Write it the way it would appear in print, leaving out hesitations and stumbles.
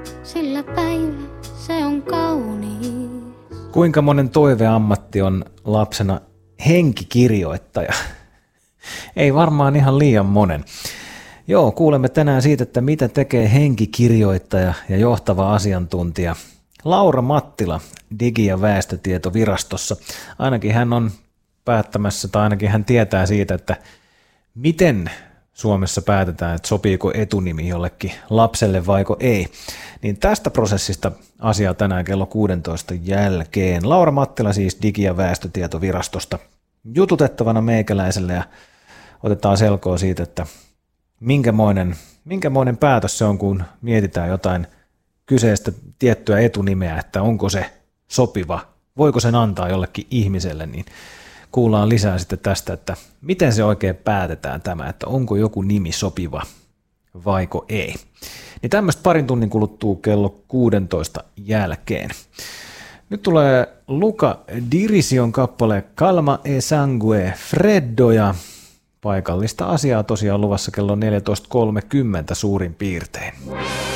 sillä päivä se on kaunis. Kuinka monen toiveammatti on lapsena henkikirjoittaja? Ei varmaan ihan liian monen. Joo, kuulemme tänään siitä, että mitä tekee henkikirjoittaja ja johtava asiantuntija Laura Mattila Digi- ja väestötietovirastossa. Ainakin hän on päättämässä, tai ainakin hän tietää siitä, että miten Suomessa päätetään, että sopiiko etunimi jollekin lapselle vaiko ei. Niin tästä prosessista asiaa tänään kello 16 jälkeen. Laura Mattila siis Digi- ja väestötietovirastosta jututettavana meikäläiselle ja otetaan selkoa siitä, että minkämoinen päätös se on, kun mietitään jotain kyseistä tiettyä etunimeä, että onko se sopiva, voiko sen antaa jollekin ihmiselle, niin kuullaan lisää sitten tästä, että miten se oikein päätetään tämä, että onko joku nimi sopiva vaiko ei. Niin tämmöistä parin tunnin kuluttua kello 16 jälkeen. Nyt tulee Luca Dirision kappale Calma e Sangue Freddo ja paikallista asiaa tosiaan luvassa kello 14.30 suurin piirtein.